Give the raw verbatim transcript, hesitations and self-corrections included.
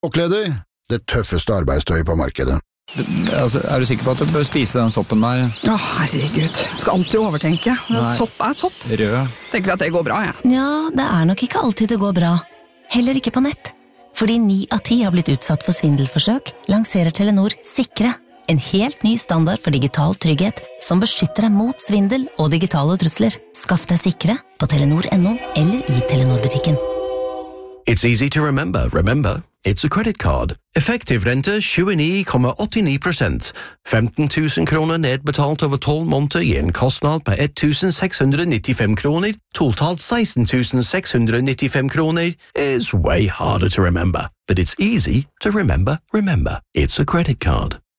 Kleder, det tøffeste arbeidstøy på markedet. Altså, er du sikker på at du bør spise den soppen der? Å, herregud. Skal alltid overtenke. Nei. Sopp er sopp. Rød. Tenker at det går bra, jeg. Ja, det er nok ikke alltid det går bra. Heller ikke på nett. Fordi ni av ti har blitt utsatt for svindelforsøk, lanserer Telenor Sikre. En helt ny standard for digital trygghet som beskytter deg mot svindel og digitale trusler. Skaff deg Sikre på telenor punktum no eller i Telenor-butikken. It's easy to remember. Remember, it's a credit card. Effektiv rente tjueni komma åttini prosent. femten tusen kroner nedbetalt over tolv måneder gir en kostnad på ett tusen seks hundre nittifem kroner. Totalt seksten tusen seks hundre nittifem kroner is way harder to remember. But it's easy to remember. Remember, it's a credit card.